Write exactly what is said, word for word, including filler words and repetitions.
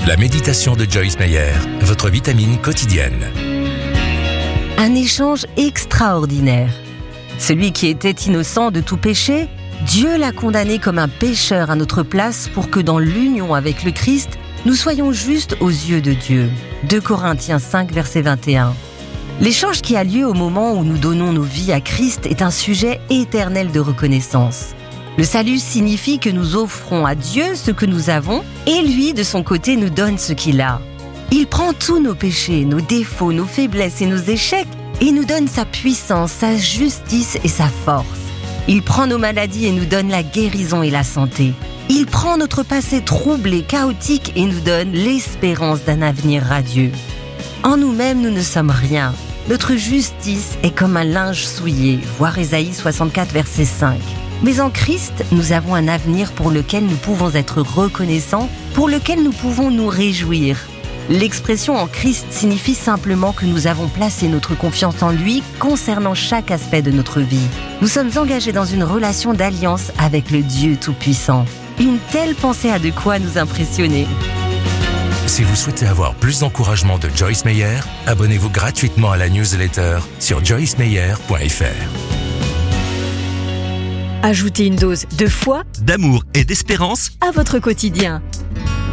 La méditation de Joyce Meyer, votre vitamine quotidienne. Un échange extraordinaire. Celui qui était innocent de tout péché, Dieu l'a condamné comme un pécheur à notre place pour que dans l'union avec le Christ, nous soyons justes aux yeux de Dieu. deux Corinthiens cinq, verset vingt et un. L'échange qui a lieu au moment où nous donnons nos vies à Christ est un sujet éternel de reconnaissance. Le salut signifie que nous offrons à Dieu ce que nous avons et lui, de son côté, nous donne ce qu'il a. Il prend tous nos péchés, nos défauts, nos faiblesses et nos échecs et nous donne sa puissance, sa justice et sa force. Il prend nos maladies et nous donne la guérison et la santé. Il prend notre passé troublé, chaotique et nous donne l'espérance d'un avenir radieux. En nous-mêmes, nous ne sommes rien. Notre justice est comme un linge souillé, voir Ésaïe soixante-quatre, verset cinq. Mais en Christ, nous avons un avenir pour lequel nous pouvons être reconnaissants, pour lequel nous pouvons nous réjouir. L'expression en Christ signifie simplement que nous avons placé notre confiance en lui concernant chaque aspect de notre vie. Nous sommes engagés dans une relation d'alliance avec le Dieu Tout-Puissant. Une telle pensée a de quoi nous impressionner. Si vous souhaitez avoir plus d'encouragement de Joyce Meyer, abonnez-vous gratuitement à la newsletter sur joyce meyer point f r. Ajoutez une dose de foi, d'amour et d'espérance à votre quotidien.